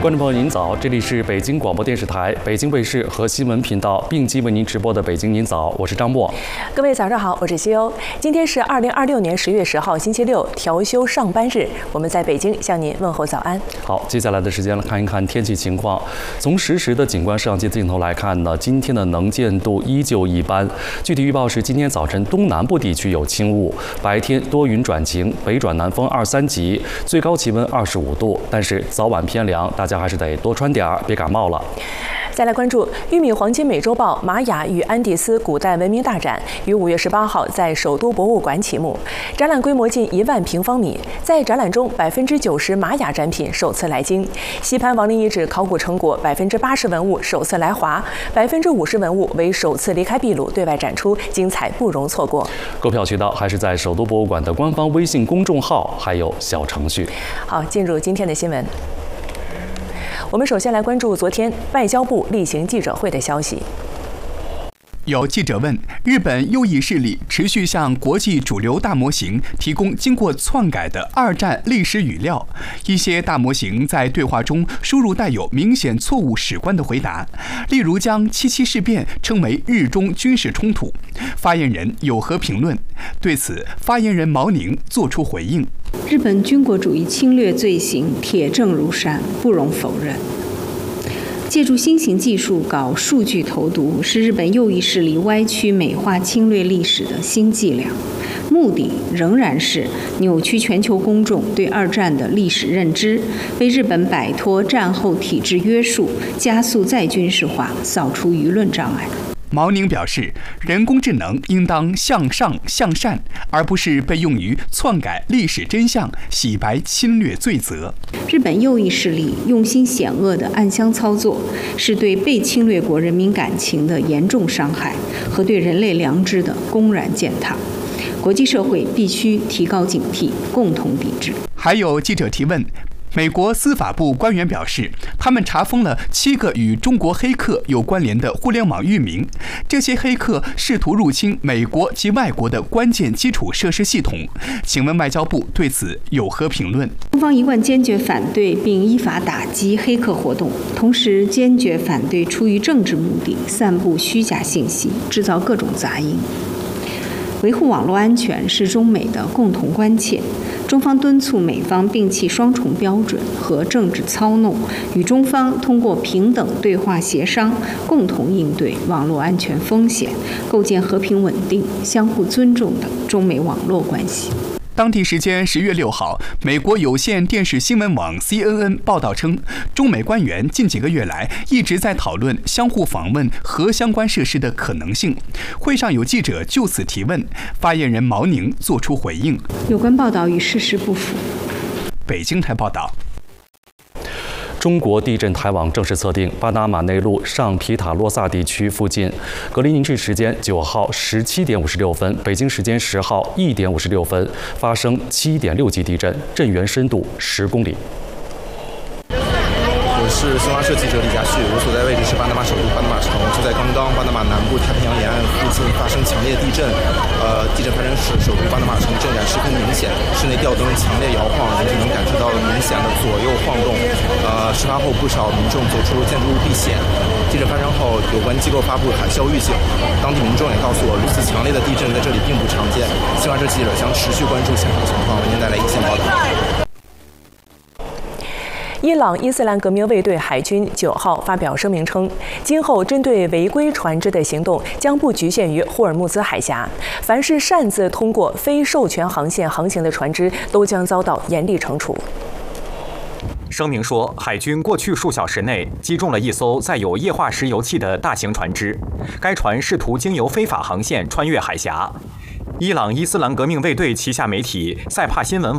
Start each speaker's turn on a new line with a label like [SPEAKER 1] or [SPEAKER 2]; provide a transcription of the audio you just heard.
[SPEAKER 1] 观众朋友您早，这里是北京广播电视台、北京卫视和新闻频道并机为您直播的《北京您早》，我是张默。
[SPEAKER 2] 各位早上好，我是西欧。今天是2026年10月10号，星期六，调休上班日，我们在北京向您问候早安。
[SPEAKER 1] 好，接下来的时间来看一看天气情况。从实时的景观摄像机镜头来看呢，今天的能见度依旧一般。具体预报是，今天早晨东南部地区有轻雾，白天多云转晴，北转南风2、3级，最高气温25度，但是早晚偏凉，大家还是得多穿点儿，别感冒了。
[SPEAKER 2] 再来关注玉米黄金美洲豹玛雅与安第斯古代文明大展于5月18号在首都博物馆启幕，展览规模近1万平方米。在展览中，90%玛雅展品首次来京，西潘王陵遗址考古成果80%文物首次来华，50%文物为首次离开秘鲁对外展出，精彩不容错过。
[SPEAKER 1] 购票渠道还是在首都博物馆的官方微信公众号，还有小程序。
[SPEAKER 2] 好，进入今天的新闻。我们首先来关注昨天外交部例行记者会的消息。
[SPEAKER 3] 有记者问，日本右翼势力持续向国际主流大模型提供经过篡改的二战历史语料，一些大模型在对话中输入带有明显错误史观的回答，例如将77事变称为日中军事冲突。发言人有何评论？对此，发言人毛宁作出回应：
[SPEAKER 4] 日本军国主义侵略罪行铁证如山，不容否认。借助新型技术搞数据投毒，是日本右翼势力歪曲美化侵略历史的新伎俩，目的仍然是扭曲全球公众对二战的历史认知，为日本摆脱战后体制约束、加速再军事化扫除舆论障碍。
[SPEAKER 3] 毛宁表示，人工智能应当向上向善，而不是被用于篡改历史真相、洗白侵略罪责。
[SPEAKER 4] 日本右翼势力用心险恶的暗箱操作，是对被侵略国人民感情的严重伤害和对人类良知的公然践踏。国际社会必须提高警惕，共同抵制。
[SPEAKER 3] 还有记者提问。美国司法部官员表示，他们查封了7个与中国黑客有关联的互联网域名，这些黑客试图入侵美国及外国的关键基础设施系统。请问外交部对此有何评论？
[SPEAKER 4] 中方一贯坚决反对并依法打击黑客活动，同时坚决反对出于政治目的散布虚假信息，制造各种杂音。维护网络安全是中美的共同关切，中方敦促美方摒弃双重标准和政治操弄，与中方通过平等对话协商，共同应对网络安全风险，构建和平稳定、相互尊重的中美网络关系。
[SPEAKER 3] 当地时间10月6号，美国有线电视新闻网 CNN 报道称，中美官员近几个月来一直在讨论相互访问核相关设施的可能性。会上有记者就此提问，发言人毛宁作出回应：
[SPEAKER 4] 有关报道与事实不符。
[SPEAKER 3] 北京台报道。
[SPEAKER 1] 中国地震台网正式测定，巴拿马内陆上皮塔洛萨地区附近，格林尼治时间9号17点56分，北京时间10号1点56分发生7.6级地震，震源深度10公里。
[SPEAKER 5] 我是新华社记者李佳旭，我所在位置是巴拿马首都巴拿马城，就在刚刚巴拿马南部太平洋沿岸附近发生强烈地震，地震发生时首都巴拿马城震感十分明显，室内吊灯强烈摇晃，人就能感受到明显的左右晃动。事发后不少民众走出建筑物避险。地震发生后，有关机构发布海啸预警，当地民众也告诉我，如此强烈的地震在这里并不常见。新华社记者将持续关注现场情况，为您带来一线报道。
[SPEAKER 2] 伊朗伊斯兰革命卫队海军9号发表声明称，今后针对违规船只的行动将不局限于霍尔木兹海峡，凡是擅自通过非授权航线航行的船只都将遭到严厉惩处。
[SPEAKER 6] 声明说，海军过去数小时内击中了一艘载有液化石油气的大型船只，该船试图经由非法航线穿越海峡。伊朗伊斯兰革命卫队旗下媒体塞帕新闻网